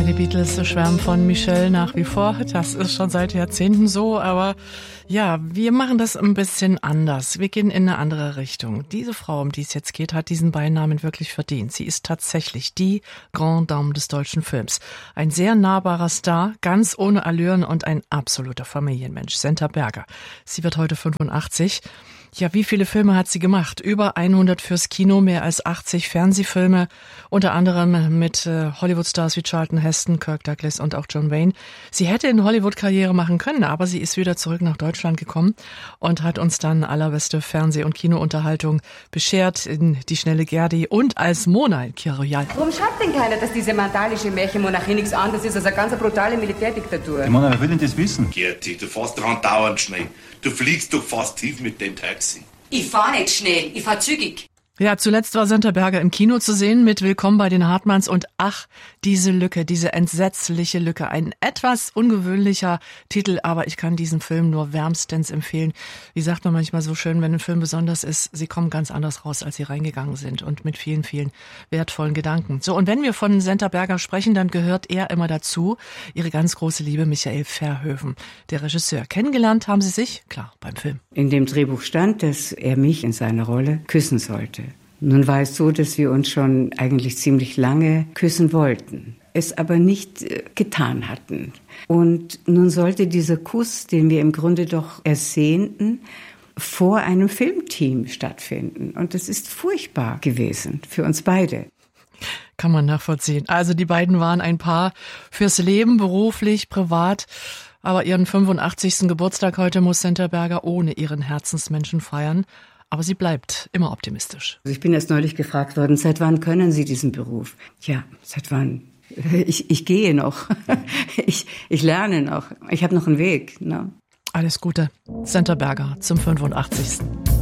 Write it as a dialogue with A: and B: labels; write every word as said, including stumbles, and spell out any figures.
A: die Beatles schwärmen von Michelle nach wie vor. Das ist schon seit Jahrzehnten so, aber ja, wir machen das ein bisschen anders. Wir gehen in eine andere Richtung. Diese Frau, um die es jetzt geht, hat diesen Beinamen wirklich verdient. Sie ist tatsächlich die Grande Dame des deutschen Films. Ein sehr nahbarer Star, ganz ohne Allüren und ein absoluter Familienmensch. Senta Berger. Sie wird heute fünfundachtzig. Ja, wie viele Filme hat sie gemacht? Über hundert fürs Kino, mehr als achtzig Fernsehfilme, unter anderem mit äh, Hollywood-Stars wie Charlton Heston, Kirk Douglas und auch John Wayne. Sie hätte in Hollywood Karriere machen können, aber sie ist wieder zurück nach Deutschland gekommen und hat uns dann allerbeste Fernseh- und Kinounterhaltung beschert in Die schnelle Gerdi und als Mona in Kir Royal.
B: Warum schreibt denn keiner, dass diese mandalische Märchenmonarchie nichts anderes ist als eine ganz brutale Militärdiktatur?
C: Ich meine, wer will denn das wissen?
D: Gerti, du fährst dran dauernd schnell. Du fliegst doch fast tief mit dem Taxi.
B: Ich fahr nicht schnell, ich fahr zügig.
A: Ja, zuletzt war Senta Berger im Kino zu sehen mit Willkommen bei den Hartmanns und ach, diese Lücke, diese entsetzliche Lücke. Ein etwas ungewöhnlicher Titel, aber ich kann diesen Film nur wärmstens empfehlen. Wie sagt man manchmal so schön, wenn ein Film besonders ist, sie kommen ganz anders raus, als sie reingegangen sind und mit vielen, vielen wertvollen Gedanken. So, und wenn wir von Senta Berger sprechen, dann gehört er immer dazu, ihre ganz große Liebe Michael Verhoeven, der Regisseur. Kennengelernt haben sie sich, klar, beim Film.
E: In dem Drehbuch stand, dass er mich in seiner Rolle küssen sollte. Nun war es so, dass wir uns schon eigentlich ziemlich lange küssen wollten, es aber nicht äh, getan hatten. Und nun sollte dieser Kuss, den wir im Grunde doch ersehnten, vor einem Filmteam stattfinden. Und das ist furchtbar gewesen für uns beide.
A: Kann man nachvollziehen. Also die beiden waren ein Paar fürs Leben, beruflich, privat. Aber ihren fünfundachtzigsten Geburtstag heute muss Senta Berger ohne ihren Herzensmenschen feiern. Aber sie bleibt immer optimistisch.
E: Also ich bin erst neulich gefragt worden, seit wann können Sie diesen Beruf? Ja, seit wann? Ich, ich gehe noch. Ich, ich lerne noch. Ich habe noch einen Weg. Ne?
A: Alles Gute. Senta Berger zum fünfundachtzigsten